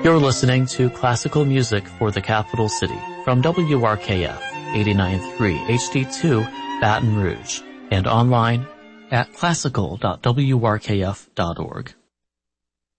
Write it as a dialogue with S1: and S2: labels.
S1: You're listening to classical music for the capital city from WRKF 89.3 HD2 Baton Rouge and online at classical.wrkf.org.